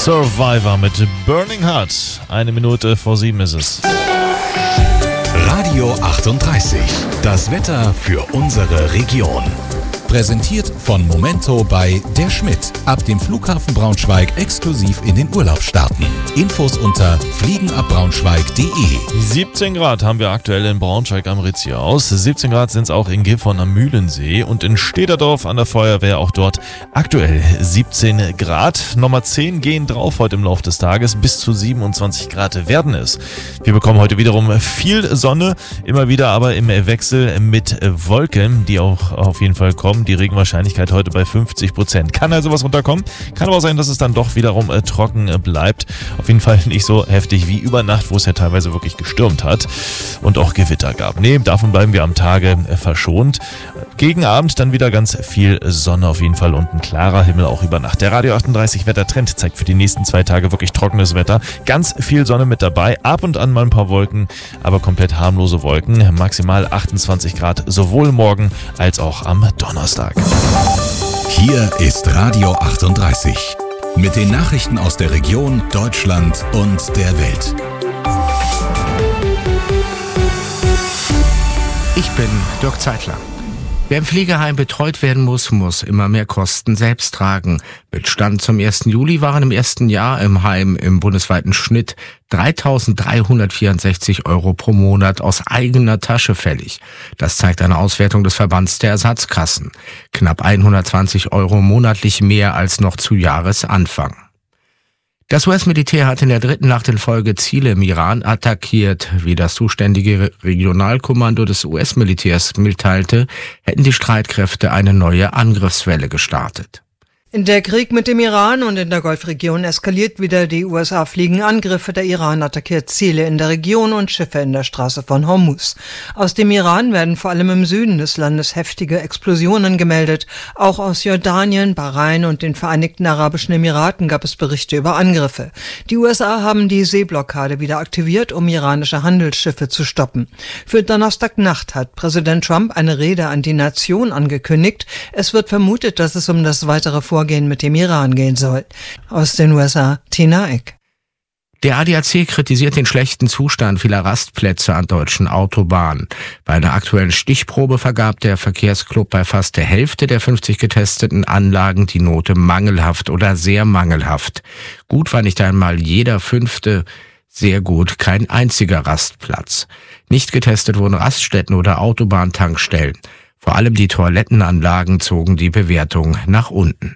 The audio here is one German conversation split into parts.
Survivor mit Burning Heart. 1 Minute vor 7 ist es. Radio 38. Das Wetter für unsere Region. Präsentiert von Momento bei Der Schmidt. Ab dem Flughafen Braunschweig exklusiv in den Urlaub starten. Infos unter fliegenabbraunschweig.de. 17 Grad haben wir aktuell in Braunschweig am Rizieraus. 17 Grad sind es auch in Gifhorn am Mühlensee und in Stederdorf an der Feuerwehr auch dort aktuell 17 Grad. Nochmal 10 gehen drauf heute im Laufe des Tages. Bis zu 27 Grad werden es. Wir bekommen heute wiederum viel Sonne, immer wieder aber im Wechsel mit Wolken, die auch auf jeden Fall kommen. Die Regenwahrscheinlichkeit heute bei 50%. Kann also was runterkommen. Kann aber auch sein, dass es dann doch wiederum trocken bleibt. Auf jeden Fall nicht so heftig wie über Nacht, wo es ja teilweise wirklich gestürmt hat und auch Gewitter gab. Nee, davon bleiben wir am Tage verschont. Gegen Abend dann wieder ganz viel Sonne auf jeden Fall und ein klarer Himmel auch über Nacht. Der Radio 38 Wettertrend zeigt für die nächsten 2 Tage wirklich trockenes Wetter. Ganz viel Sonne mit dabei. Ab und an mal ein paar Wolken, aber komplett harmlose Wolken. Maximal 28 Grad sowohl morgen als auch am Donnerstag. Hier ist Radio 38 mit den Nachrichten aus der Region, Deutschland und der Welt. Ich bin Dirk Zeitler. Wer im Pflegeheim betreut werden muss, muss immer mehr Kosten selbst tragen. Mit Stand zum 1. Juli waren im ersten Jahr im Heim im bundesweiten Schnitt 3.364 € pro Monat aus eigener Tasche fällig. Das zeigt eine Auswertung des Verbands der Ersatzkassen. Knapp 120 € monatlich mehr als noch zu Jahresanfang. Das US-Militär hat in der 3. Nacht in Folge Ziele im Iran attackiert. Wie das zuständige Regionalkommando des US-Militärs mitteilte, hätten die Streitkräfte eine neue Angriffswelle gestartet. Der Krieg mit dem Iran und in der Golfregion eskaliert wieder. Die USA fliegen Angriffe, der Iran attackiert Ziele in der Region und Schiffe in der Straße von Hormuz. Aus dem Iran werden vor allem im Süden des Landes heftige Explosionen gemeldet. Auch aus Jordanien, Bahrain und den Vereinigten Arabischen Emiraten gab es Berichte über Angriffe. Die USA haben die Seeblockade wieder aktiviert, um iranische Handelsschiffe zu stoppen. Für Donnerstagnacht hat Präsident Trump eine Rede an die Nation angekündigt. Es wird vermutet, dass es um das weitere Vorgehen mit dem Iran gehen soll. Aus den USA, Tina Eck. Der ADAC kritisiert den schlechten Zustand vieler Rastplätze an deutschen Autobahnen. Bei einer aktuellen Stichprobe vergab der Verkehrsclub bei fast der Hälfte der 50 getesteten Anlagen die Note mangelhaft oder sehr mangelhaft. Gut war nicht einmal jeder 5., sehr gut kein einziger Rastplatz. Nicht getestet wurden Raststätten oder Autobahntankstellen. Vor allem die Toilettenanlagen zogen die Bewertung nach unten.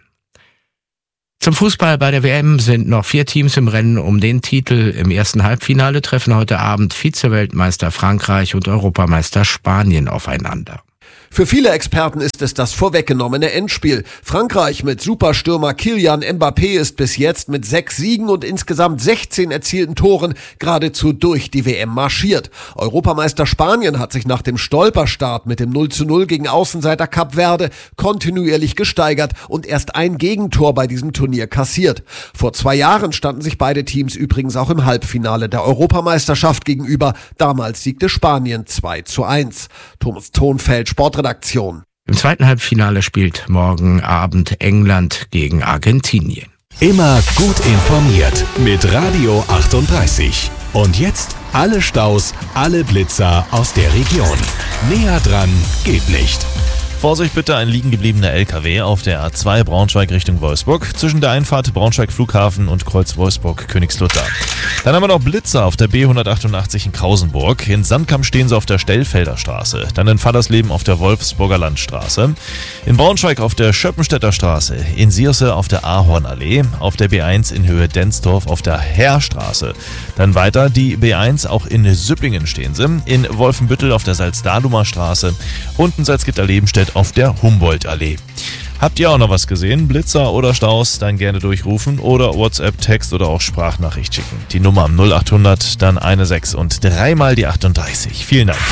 Zum Fußball bei der WM sind noch 4 Teams im Rennen um den Titel. Im ersten Halbfinale treffen heute Abend Vize-Weltmeister Frankreich und Europameister Spanien aufeinander. Für viele Experten ist es das vorweggenommene Endspiel. Frankreich mit Superstürmer Kylian Mbappé ist bis jetzt mit 6 Siegen und insgesamt 16 erzielten Toren geradezu durch die WM marschiert. Europameister Spanien hat sich nach dem Stolperstart mit dem 0:0 gegen Außenseiter Kap Verde kontinuierlich gesteigert und erst ein Gegentor bei diesem Turnier kassiert. Vor 2 Jahren standen sich beide Teams übrigens auch im Halbfinale der Europameisterschaft gegenüber. Damals siegte Spanien 2:1. Thomas Thonfeld, Sportredaktion. Im zweiten Halbfinale spielt morgen Abend England gegen Argentinien. Immer gut informiert mit Radio 38. Und jetzt alle Staus, alle Blitzer aus der Region. Näher dran geht nicht. Vorsicht bitte, ein liegen gebliebener LKW auf der A2 Braunschweig Richtung Wolfsburg zwischen der Einfahrt Braunschweig Flughafen und Kreuz Wolfsburg Königslutter. Dann haben wir noch Blitzer auf der B188 in Krausenburg. In Sandkamp stehen sie auf der Stellfelder Straße. Dann in Fallersleben auf der Wolfsburger Landstraße. In Braunschweig auf der Schöppenstädter Straße. In Sierse auf der Ahornallee. Auf der B1 in Höhe Densdorf auf der Heerstraße. Dann weiter die B1 auch in Süpplingen stehen sie. In Wolfenbüttel auf der Salzdalumer Straße. Und in Salzgitter-Lebenstedt auf der Humboldtallee. Habt ihr auch noch was gesehen? Blitzer oder Staus? Dann gerne durchrufen oder WhatsApp, Text oder auch Sprachnachricht schicken. Die Nummer am 0800, dann 16 und 3 mal die 38. Vielen Dank.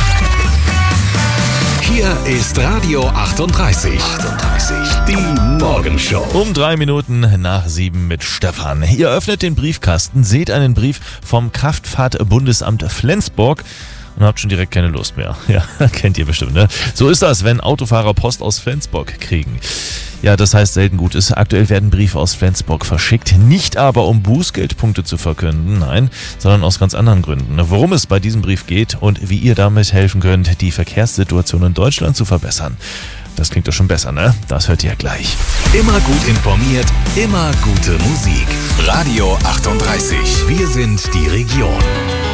Hier ist Radio 38. Die Morgenshow. Um 3 Minuten nach 7 mit Stefan. Ihr öffnet den Briefkasten, seht einen Brief vom Kraftfahrtbundesamt Flensburg. und habt schon direkt keine Lust mehr. Ja, kennt ihr bestimmt, ne? So ist das, wenn Autofahrer Post aus Flensburg kriegen. Ja, das heißt selten gut ist. Aktuell werden Briefe aus Flensburg verschickt. Nicht aber, um Bußgeldpunkte zu verkünden, nein, sondern aus ganz anderen Gründen. Worum es bei diesem Brief geht und wie ihr damit helfen könnt, die Verkehrssituation in Deutschland zu verbessern. Das klingt doch schon besser, ne? Das hört ihr gleich. Immer gut informiert, immer gute Musik. Radio 38. Wir sind die Region.